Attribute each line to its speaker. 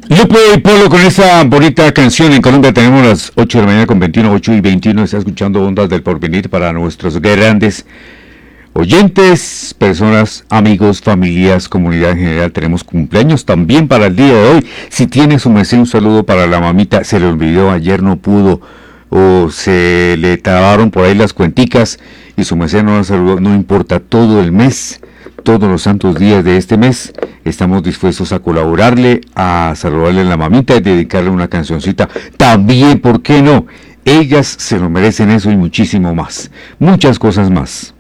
Speaker 1: Lupe y Polo con esa bonita canción. En Colombia tenemos las 8 de la mañana con 21, 8 y 21. Está escuchando Ondas del Porvenir para nuestros grandes oyentes, personas, amigos, familias, comunidad en general. Tenemos cumpleaños también para el día de hoy. Si tiene su merced, un saludo para la mamita. Se le olvidó, ayer no pudo, o se le trabaron por ahí las cuenticas y su merced no la saludó. No importa, todo el mes, todos los santos días de este mes, estamos dispuestos a colaborarle, a saludarle a la mamita y dedicarle una cancioncita. También, ¿por qué no? Ellas se lo merecen eso y muchísimo más. Muchas cosas más.